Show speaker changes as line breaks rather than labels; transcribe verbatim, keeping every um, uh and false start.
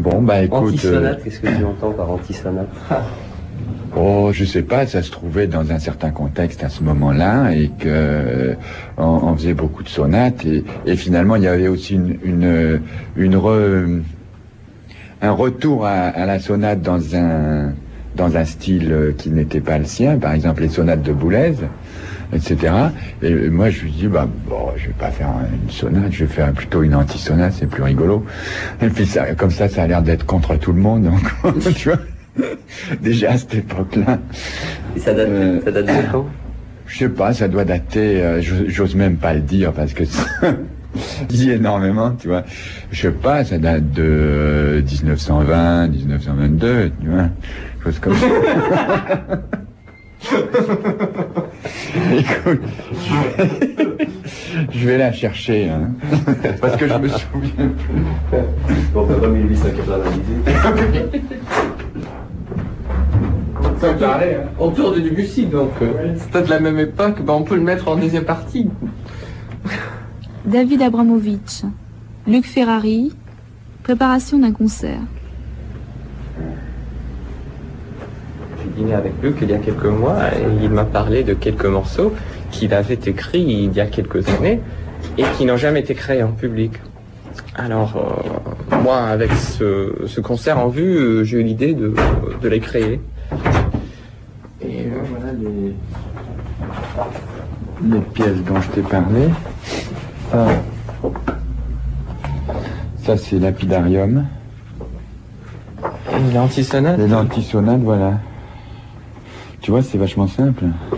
Bon, bah écoute...
Antisonate,
euh,
qu'est-ce que tu entends par antisonate?
Oh, je sais pas, ça se trouvait dans un certain contexte à ce moment-là et que euh, on, on faisait beaucoup de sonates et, et finalement il y avait aussi une, une, une re, un retour à, à la sonate dans un dans un style qui n'était pas le sien, par exemple les sonates de Boulez, et cetera. Et moi je lui dis bah bon, je vais pas faire une sonate, je vais faire plutôt une anti-sonate, c'est plus rigolo. Et puis ça, comme ça, ça a l'air d'être contre tout le monde, donc tu vois. Déjà à cette époque-là.
Et ça date,
Euh,
ça date de quand?
Je sais pas, ça doit dater, euh, j'ose même pas le dire parce que ça dit énormément, tu vois. Je sais pas, ça date de euh, dix-neuf cent vingt, dix-neuf cent vingt-deux, tu vois, chose comme ça. Écoute, je vais, je vais la chercher, hein, parce que je me souviens plus.
Bon, bah, pas mille huit cent quatre-vingt-dix.
Ça me paraît, hein. Autour de Debussy, donc euh, c'est peut-être la même époque, ben on peut le mettre en deuxième partie.
David Abramovitch, Luc Ferrari, préparation d'un concert.
J'ai dîné avec Luc il y a quelques mois et il m'a parlé de quelques morceaux qu'il avait écrits il y a quelques années et qui n'ont jamais été créés en public. Alors, euh, moi, avec ce, ce concert en vue, euh, j'ai eu l'idée de, de les créer.
Et euh, voilà les, les pièces dont je t'ai parlé. Ah. Ça c'est Lapidarium.
Et l'antisonate.
Et l'antisonate, voilà. Tu vois, c'est vachement simple.